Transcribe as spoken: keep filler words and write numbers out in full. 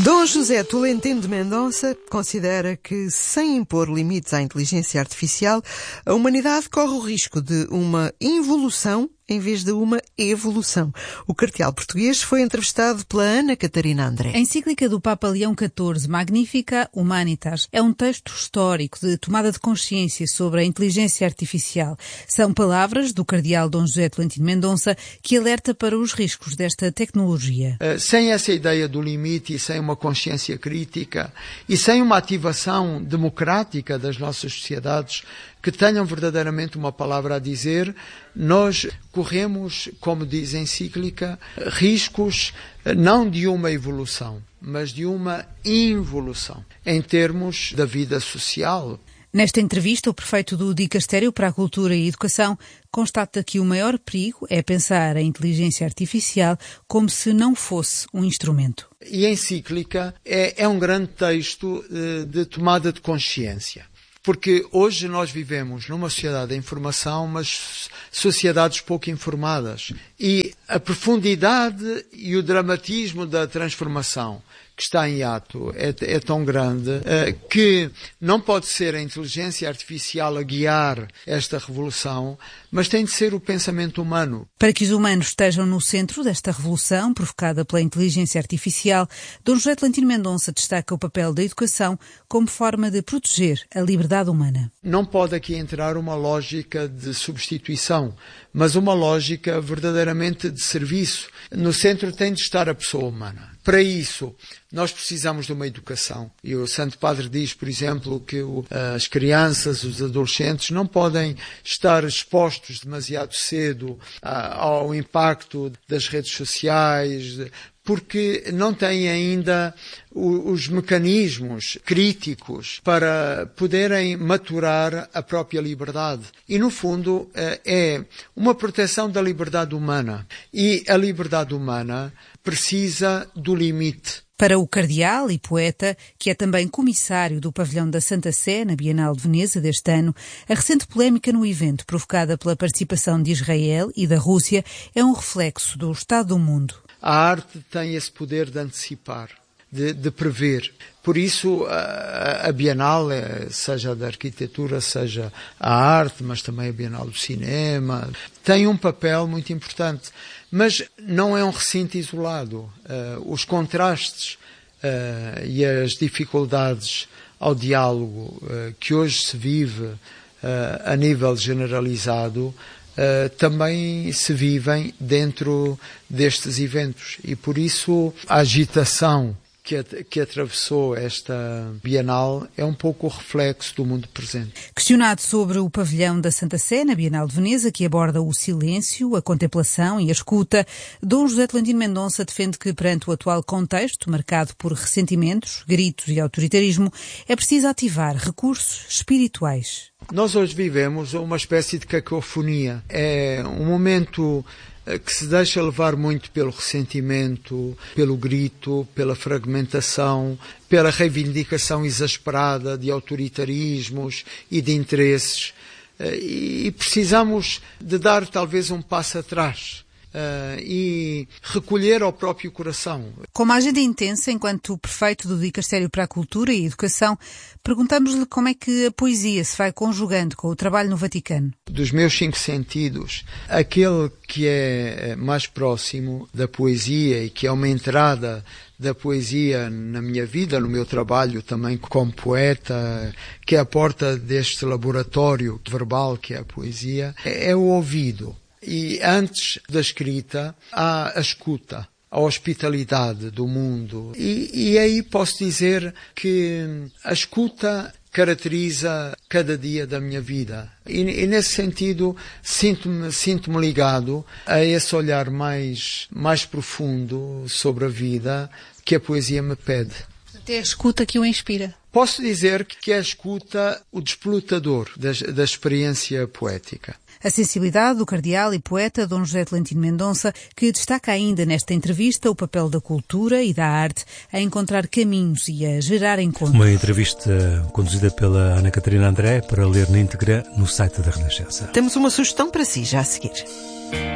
Dom José Tolentino de Mendonça considera que, sem impor limites à inteligência artificial, a humanidade corre o risco de uma involução em vez de uma evolução. O cardeal português foi entrevistado pela Ana Catarina André. A encíclica do Papa Leão catorze, Magnificat Humanitas, é um texto histórico de tomada de consciência sobre a inteligência artificial. São palavras do cardeal Dom José Tolentino de Mendonça que alerta para os riscos desta tecnologia. Uh, sem essa ideia do limite e sem uma consciência crítica e sem uma ativação democrática das nossas sociedades que tenham verdadeiramente uma palavra a dizer, nós corremos, como diz a encíclica, riscos não de uma evolução, mas de uma involução em termos da vida social. Nesta entrevista, o prefeito do Dicastério para a Cultura e Educação constata que o maior perigo é pensar a inteligência artificial como se não fosse um instrumento. E a encíclica é, é um grande texto de, de tomada de consciência. Porque hoje nós vivemos numa sociedade da informação, mas sociedades pouco informadas. E a profundidade e o dramatismo da transformação que está em ato é, é tão grande uh, que não pode ser a inteligência artificial a guiar esta revolução, mas tem de ser o pensamento humano. Para que os humanos estejam no centro desta revolução provocada pela inteligência artificial, Dom José Tolentino Mendonça destaca o papel da educação como forma de proteger a liberdade humana. Não pode aqui entrar uma lógica de substituição, mas uma lógica verdadeiramente de serviço. No centro tem de estar a pessoa humana. Para isso, nós precisamos de uma educação. E o Santo Padre diz, por exemplo, que o, as crianças, os adolescentes, não podem estar expostos demasiado cedo a, ao impacto das redes sociais, porque não têm ainda os mecanismos críticos para poderem maturar a própria liberdade. E, no fundo, é uma proteção da liberdade humana. E a liberdade humana precisa do limite. Para o cardeal e poeta, que é também comissário do Pavilhão da Santa Sé na Bienal de Veneza deste ano, a recente polémica no evento provocada pela participação de Israel e da Rússia é um reflexo do estado do mundo. A arte tem esse poder de antecipar, de, de prever. Por isso, a, a Bienal, seja a da arquitetura, seja a arte, mas também a Bienal do cinema, tem um papel muito importante. Mas não é um recinto isolado. Uh, os contrastes uh, e as dificuldades ao diálogo uh, que hoje se vive uh, a nível generalizado Uh, também se vivem dentro destes eventos e por isso a agitação que, at- que atravessou esta Bienal é um pouco o reflexo do mundo presente. Questionado sobre o pavilhão da Santa Sé na Bienal de Veneza, que aborda o silêncio, a contemplação e a escuta, Dom José Tolentino Mendonça defende que perante o atual contexto, marcado por ressentimentos, gritos e autoritarismo, é preciso ativar recursos espirituais. Nós hoje vivemos uma espécie de cacofonia. É um momento que se deixa levar muito pelo ressentimento, pelo grito, pela fragmentação, pela reivindicação exasperada de autoritarismos e de interesses. E precisamos de dar talvez um passo atrás. Uh, e recolher ao próprio coração. Com uma agenda intensa, enquanto prefeito do Dicastério para a Cultura e Educação, perguntamos-lhe como é que a poesia se vai conjugando com o trabalho no Vaticano. Dos meus cinco sentidos, aquele que é mais próximo da poesia e que é uma entrada da poesia na minha vida, no meu trabalho também como poeta, que é a porta deste laboratório verbal que é a poesia, é o ouvido. E antes da escrita, há a escuta, a hospitalidade do mundo. E, e aí posso dizer que a escuta caracteriza cada dia da minha vida. E, e nesse sentido, sinto-me, sinto-me ligado a esse olhar mais, mais profundo sobre a vida que a poesia me pede. Até a escuta que o inspira. Posso dizer que é a escuta o desplotador da, da experiência poética. A sensibilidade do cardeal e poeta Dom José Tolentino Mendonça, que destaca ainda nesta entrevista o papel da cultura e da arte a encontrar caminhos e a gerar encontros. Uma entrevista conduzida pela Ana Catarina André para ler na íntegra no site da Renascença. Temos uma sugestão para si já a seguir.